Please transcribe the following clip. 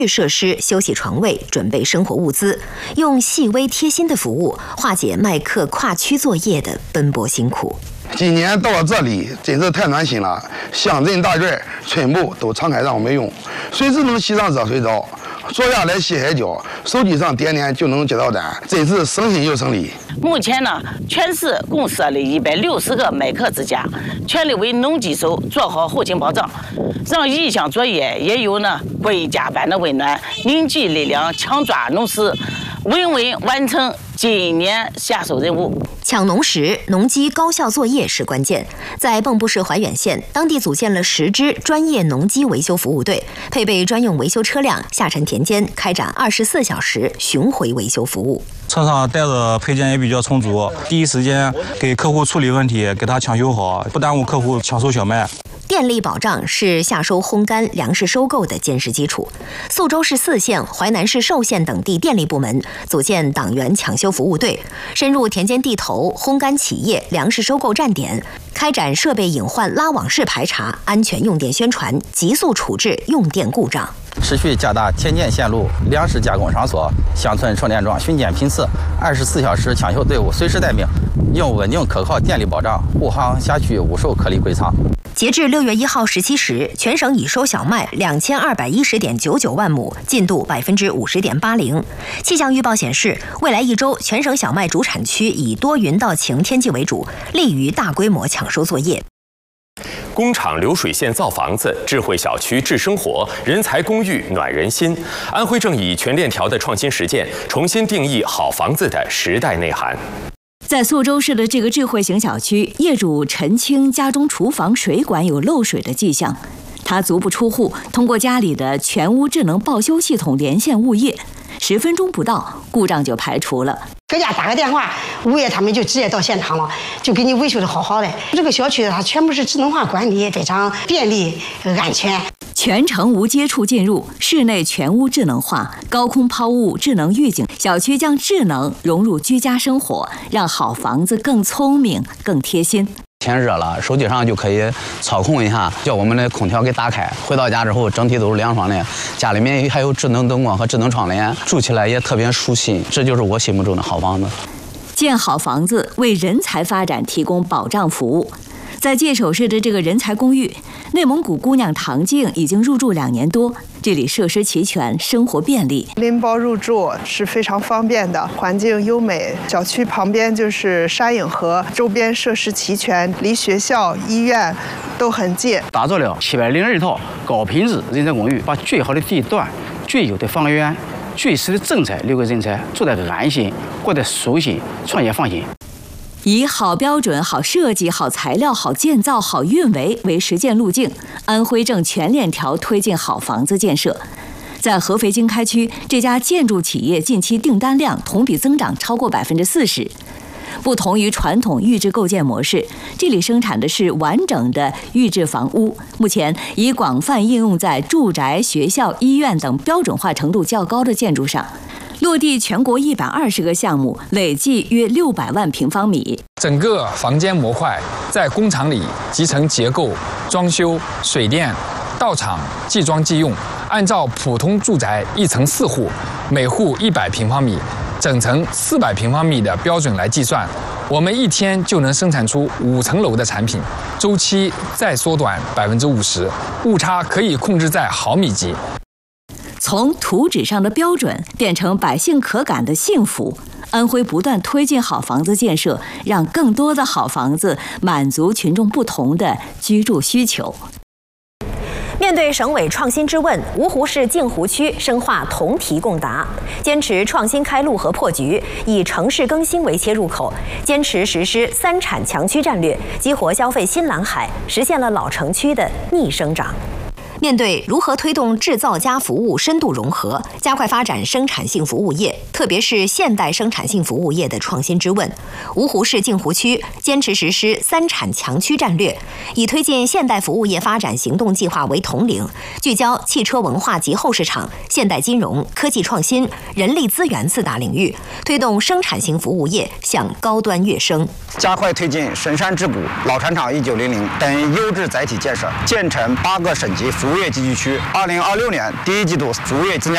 设施、休息床位、准备生活物资，用细微贴心的服务化解麦客跨区作业的奔波辛苦。 今年到了这里，真是太暖心了，乡镇大院、村部都敞开让我们用，随时能洗上热水澡，坐下来歇歇脚，手机上点点就能接到单，真是省心又省力。 目前呢，全市共设立160个麦客之家，全力为农机手做好后勤保障，让异乡作业也有归家般的温暖，凝聚力量，抢抓农时，稳稳完成今年下手任务。 抢农时，农机高效作业是关键。在蚌埠市怀远县，当地组建了10支专业农机维修服务队，配备专用维修车辆，下沉田间，开展24小时巡回维修服务。 车上带的配件也比较充足，第一时间给客户处理问题，给他抢修好，不耽误客户抢收小麦。 电力保障是夏收烘干、粮食收购的坚实基础。宿州市4县、淮南市寿县等地电力部门组建党员抢修服务队，深入田间地头、烘干企业、粮食收购站点，开展设备隐患拉网式排查、安全用电宣传，急速处置用电故障。 持续加大田间线路、粮食加工场所、乡村充电桩巡检频次，24小时抢修队伍随时待命，用稳定可靠电力保障护航辖区无受颗粒归仓。 截至6月1号17时，全省已收小麦2210.99万亩，进度50.80%。气象预报显示，未来1周全省小麦主产区以多云到晴天气为主，利于大规模抢收作业。 工厂流水线造房子，智慧小区智生活，人才公寓暖人心。安徽正以全链条的创新实践，重新定义好房子的时代内涵。 在宿州市的这个智慧型小区，业主陈清家中厨房水管有漏水的迹象，他足不出户，通过家里的全屋智能报修系统连线物业，10分钟不到，故障就排除了。 搁家打个电话，物业他们就直接到现场了，就给你维修的好好的。这个小区它全部是智能化管理，非常便利、安全。 全程无接触进入，室内全屋智能化，高空抛物智能预警，小区将智能融入居家生活，让好房子更聪明、更贴心。 天热了，手机上就可以操控一下，叫我们的空调给打开。回到家之后，整体都是凉爽的。家里面还有智能灯光和智能窗帘，住起来也特别舒心。这就是我心目中的好房子。 建好房子，为人才发展提供保障服务。在界首市的这个人才公寓，内蒙古姑娘唐静已经入住2年多，这里设施齐全，生活便利， 拎包入住是非常方便的，环境优美。小区旁边就是沙影河，周边设施齐全，离学校、医院都很近。 打造了702套高品质人才公寓，把最好的地段、最优的房源、最适的政策留给人才，住得安心，过得舒心，创业放心。 以好标准、好设计、好材料、好建造、好运维为实践路径，安徽正全链条推进好房子建设。在合肥经开区，这家建筑企业近期订单量同比增长超过40%。不同于传统预制构建模式，这里生产的是完整的预制房屋，目前已广泛应用在住宅、学校、医院等标准化程度较高的建筑上。落地全国120个项目，累计约600万平方米。 整个房间模块在工厂里集成结构、装修、水电、到场即装即用，按照普通住宅1层4户，每户100平方米，整层400平方米的标准来计算，我们1天就能生产出5层楼的产品，周期再缩短50%，误差可以控制在毫米级。 从图纸上的标准变成百姓可感的幸福，安徽不断推进好房子建设，让更多的好房子满足群众不同的居住需求。 面对省委创新之问，芜湖市镜湖区深化同题共答，坚持创新开路和破局，以城市更新为切入口，坚持实施3产强区战略，激活消费新蓝海，实现了老城区的逆生长。面对如何推动制造加服务深度融合，加快发展生产性服务业，特别是现代生产性服务业的创新之问，芜湖市镜湖区坚持实施3产强区战略，以推进现代服务业发展行动计划为统领，聚焦汽车文化及后市场、现代金融、科技创新、人力资源4大领域，推动生产型服务业向高端跃升， 加快推进深山织补、老船厂1900等优质载体建设，建成8个省级服务业集聚区。2026年第1季度服务业增加